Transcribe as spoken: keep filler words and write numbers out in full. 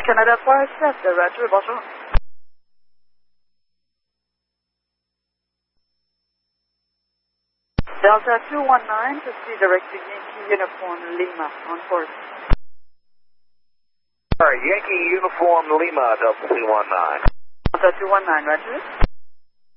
Canada five, Delta, Roger, bonjour. Delta two one nine, proceed directing Yankee Uniform Lima, on course. All right, Yankee Uniform Lima, Delta two one nine. Delta two one nine, Roger.